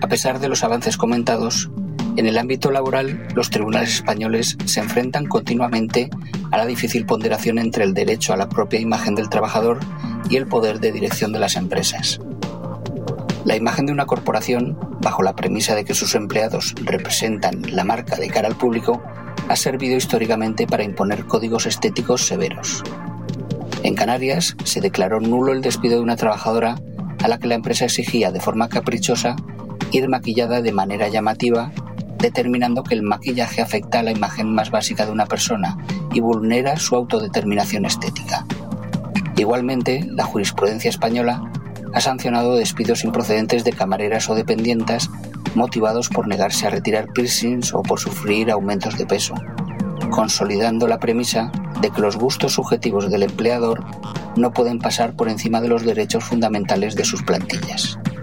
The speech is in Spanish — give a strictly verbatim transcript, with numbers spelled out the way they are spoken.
A pesar de los avances comentados, en el ámbito laboral, los tribunales españoles se enfrentan continuamente a la difícil ponderación entre el derecho a la propia imagen del trabajador y el poder de dirección de las empresas. La imagen de una corporación, bajo la premisa de que sus empleados representan la marca de cara al público, ha servido históricamente para imponer códigos estéticos severos. En Canarias se declaró nulo el despido de una trabajadora a la que la empresa exigía de forma caprichosa ir maquillada de manera llamativa, determinando que el maquillaje afecta a la imagen más básica de una persona y vulnera su autodeterminación estética. Igualmente, la jurisprudencia española ha sancionado despidos improcedentes de camareras o dependientas motivados por negarse a retirar piercings o por sufrir aumentos de peso, consolidando la premisa de que los gustos subjetivos del empleador no pueden pasar por encima de los derechos fundamentales de sus plantillas.